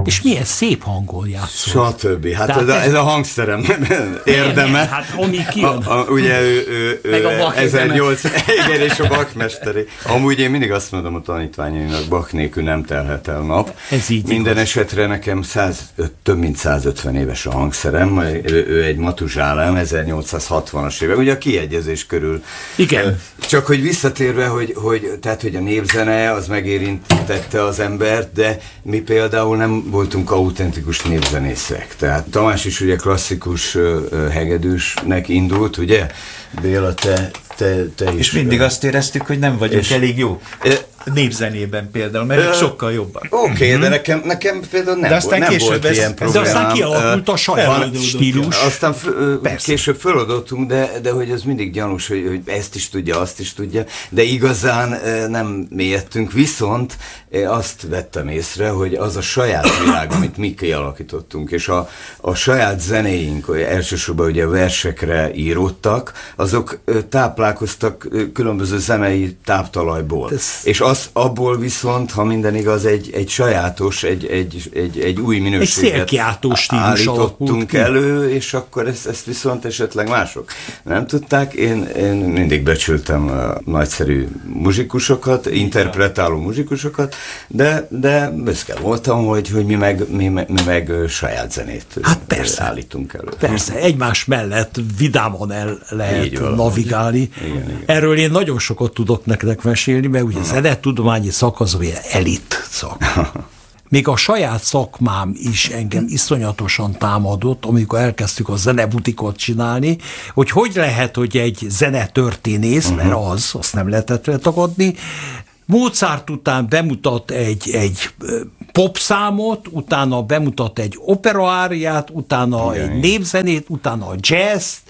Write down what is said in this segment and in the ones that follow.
És milyen szép hangon játszol. Stb. Hát ez a hangszerem érdeme. Hát ami kijön. Ugye ő 1008, igen, és a Bach-mesteri. Amúgy én mindig azt mondom a tanítványaimnak, Bach nélkül nem telhet el nap. Ez így minden esetre nekem több mint 150 éves a hangszerem. Ő egy Matuzsálem, 1860-as évek, ugye a kiegyezés körül. Igen. Csak hogy visszatérve, hogy a népzene az megérintette az embert, de mi például nem voltunk autentikus népzenészek. Tehát Tamás is ugye klasszikus hegedűsnek indult, ugye? Béla, te is. És mindig azt éreztük, hogy nem vagyunk elég jó. Népzenében például, mert ők sokkal jobbak. Oké, de nekem például nem volt ilyen problémám. De aztán kialakult a saját stílus. Aztán később föladottunk, de hogy ez mindig gyanús, hogy ezt is tudja, azt is tudja, de igazán nem mélyedtünk, viszont azt vettem észre, hogy az a saját világ, amit mi kialakítottunk, és a saját zenéink, elsősorban ugye versekre íródtak, azok táplálkoztak különböző zenei táptalajból. És abból viszont, ha minden igaz, egy sajátos, egy új minőséget állítottunk elő, és akkor ezt viszont esetleg mások nem tudták. Én mindig becsültem a nagyszerű muzsikusokat, interpretáló muzsikusokat, de büszke voltam, hogy mi meg saját zenét állítunk elő. Persze, egymás mellett vidáman el lehet navigálni. Igen. Erről én nagyon sokat tudok nektek mesélni, mert ugye zenetudományi szak az olyan elit szak. Még a saját szakmám is engem iszonyatosan támadott, amikor elkezdtük a zenebutikot csinálni, hogy lehet, hogy egy zenetörténész, mert azt nem lehetett letagadni, Mozart után bemutat egy popszámot, utána bemutat egy operaáriát, utána egy népzenét, utána a jazzt.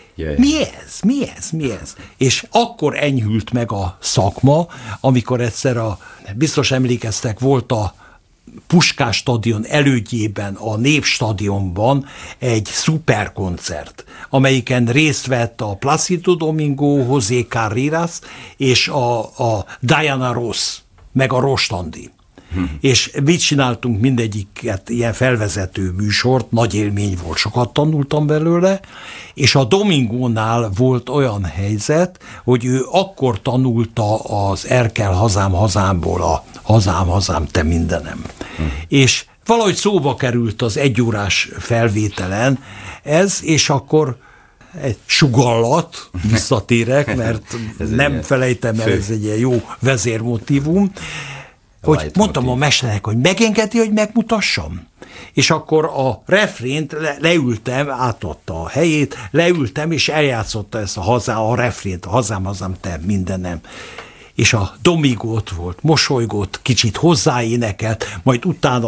Mi ez? És akkor enyhült meg a szakma, amikor egyszer biztos emlékeztek, volt a Puskás stadion elődjében, a Népstadionban egy szuperkoncert, amelyiken részt vett a Plácido Domingo, José Carreras és a Diana Ross, meg a Rostandi. És mit csináltunk mindegyiket, ilyen felvezető műsort, nagy élmény volt, sokat tanultam belőle, és a Domingónál volt olyan helyzet, hogy ő akkor tanulta az Erkel hazám hazámból a hazám, te mindenem. És valahogy szóba került az egyórás felvételen ez, és akkor egy sugallat, visszatérek, mert nem felejtem el, ez egy ilyen jó vezérmotívum, hogy mondtam a mesternek, hogy megengedi, hogy megmutassam. És akkor a refrént leültem, átadta a helyét, leültem, és eljátszotta ezt a refrént, a hazám, te mindenem. És a Domingo ott volt, mosolygott, kicsit hozzáénekelt, majd utána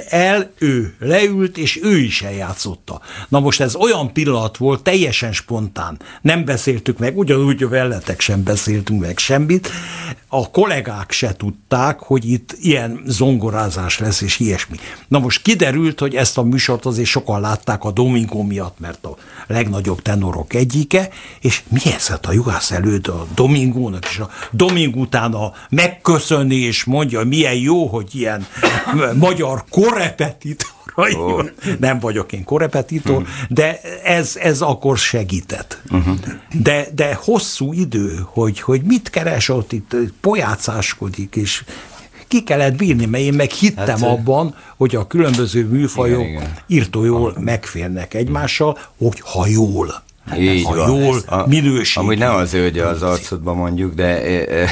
ő leült, és ő is eljátszotta. Na most ez olyan pillanat volt, teljesen spontán. Nem beszéltük meg, ugyanúgy veletek sem beszéltünk meg semmit. A kollégák se tudták, hogy itt ilyen zongorázás lesz, és ilyesmi. Na most kiderült, hogy ezt a műsort azért sokan látták a Domingo miatt, mert a legnagyobb tenorok egyike, és mi ez a juhász előtt a Domingónak, és a Domingo utána megköszönni, és mondja, hogy milyen jó, hogy ilyen magyar korrepetitor. Nem vagyok én korrepetitor, de ez akkor segített. De hosszú idő, hogy mit keres ott itt, pojácáskodik, és ki kellett bírni, mert én meg hittem abban, hogy a különböző műfajok írtó jól megférnek egymással, ha jól. Így jól, minőség. Amúgy nem azért, hogy az arcodban mondjuk, de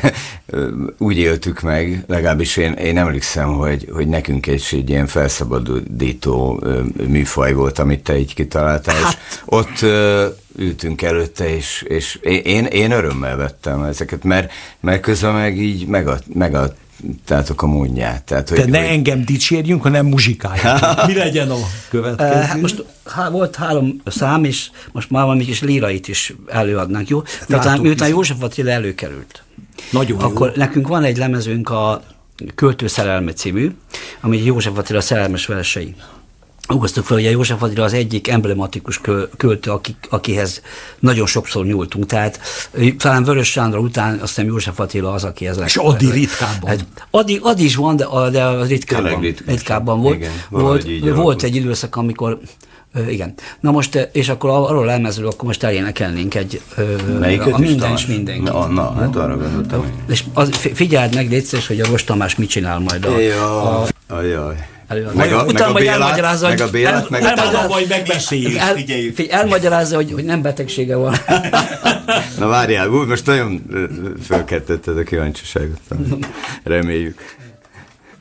úgy éltük meg, legalábbis én emlékszem, hogy nekünk egy ilyen felszabadító műfaj volt, amit te így kitaláltál, és ott ültünk előtte, és én örömmel vettem ezeket, mert közben meg így megadtátok a módját. Tehát, ne engem dicsérjünk, hanem muzsikáljunk. Mi legyen a következő? Most volt 3 szám, és most már valami kis lírait is előadnánk, jó? Miután József Attila előkerült. Nagyon akkor jó. Nekünk van egy lemezünk, a Költő szerelme című, ami József Attila szerelmes versei. Augasztuk fel, hogy a József Attila az egyik emblematikus költő, akihez nagyon sokszor nyúltunk. Tehát talán Vörös Sándor után azt hiszem József Attila az, aki ez. És Ady ritkábban. Ady is van, de ritkábban volt. Igen, volt egy időszak, amikor igen. Na most, és akkor arról lemezről, akkor most elénekelnénk egy a Minden és mindenki. Na, hát arra gondoltam. És figyeld meg, légy szíves, hogy a Ross Tamás mit csinál majd Jaj. Meg a Bélát, meg a majd megbeszéljük. Elmagyarázza, hogy nem betegsége van. Na várjál, most nagyon fölkeltetted a kíváncsiságot. Reméljük.